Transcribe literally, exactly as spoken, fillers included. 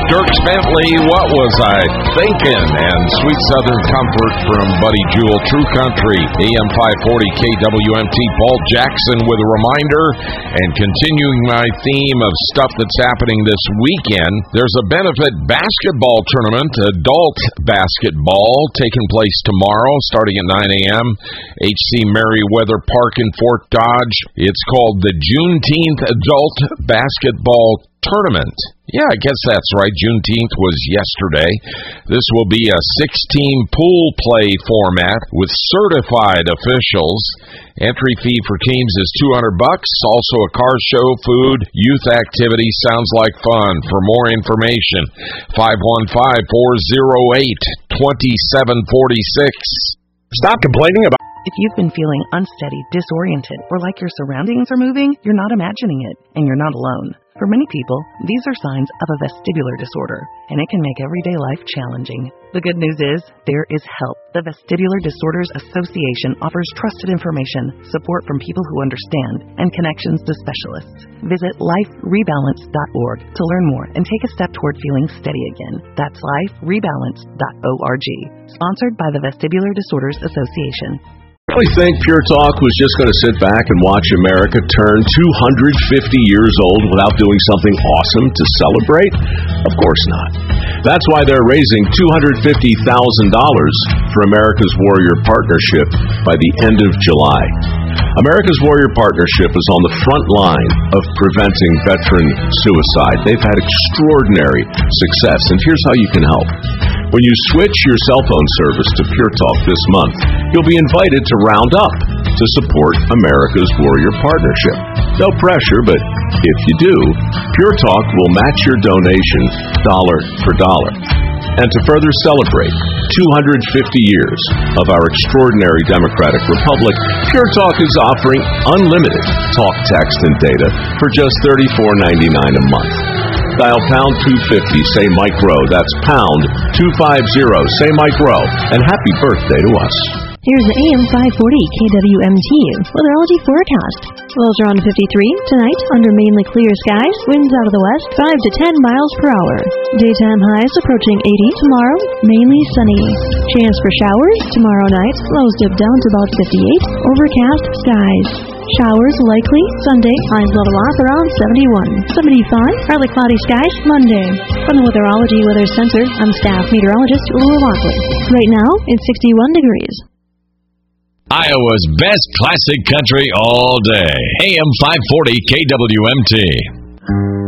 Dierks Bentley, What Was I Thinking? And Sweet Southern Comfort from Buddy Jewell, True Country, A M five forty K W M T. Paul Jackson with a reminder, and continuing my theme of stuff that's happening this weekend, there's a benefit basketball tournament, adult basketball, taking place tomorrow starting at nine a.m. H C Merriweather Park in Fort Dodge. It's called the Juneteenth Adult Basketball Tournament. Yeah, I guess that's right. Juneteenth was yesterday. This will be a sixteen pool play format with certified officials. Entry fee for teams is two hundred bucks. Also a car show, food, youth activity. Sounds like fun. For more information, five one five, four oh eight, two seven four six. Stop complaining about... If you've been feeling unsteady, disoriented, or like your surroundings are moving, you're not imagining it, and you're not alone. For many people, these are signs of a vestibular disorder, and it can make everyday life challenging. The good news is, there is help. The Vestibular Disorders Association offers trusted information, support from people who understand, and connections to specialists. Visit life rebalance dot org to learn more and take a step toward feeling steady again. That's life rebalance dot org. Sponsored by the Vestibular Disorders Association. I really think Pure Talk was just going to sit back and watch America turn two hundred fifty years old without doing something awesome to celebrate? Of course not. That's why they're raising two hundred fifty thousand dollars for America's Warrior Partnership by the end of July. America's Warrior Partnership is on the front line of preventing veteran suicide. They've had extraordinary success, and here's how you can help. When you switch your cell phone service to Pure Talk this month, you'll be invited to round up to support America's Warrior Partnership. No pressure, but if you do, Pure Talk will match your donation dollar for dollar. And to further celebrate two hundred fifty years of our extraordinary democratic republic, Pure Talk is offering unlimited talk, text, and data for just thirty-four ninety-nine a month. Dial pound two fifty, say Mike Rowe. That's pound two fifty, say Mike Rowe. And happy birthday to us. Here's the A M five forty K W M T weatherology forecast. Lows around fifty-three tonight under mainly clear skies. Winds out of the west five to ten miles per hour. Daytime highs approaching eighty tomorrow. Mainly sunny. Chance for showers tomorrow night. Lows dip down to about fifty-eight. Overcast skies. Showers likely Sunday. Highs level off around seventy-one. seventy-five. Partly cloudy skies Monday. From the Weatherology Weather Center, I'm staff meteorologist Laura Lockley. Right now, it's sixty-one degrees. Iowa's best classic country all day. A M five forty K W M T.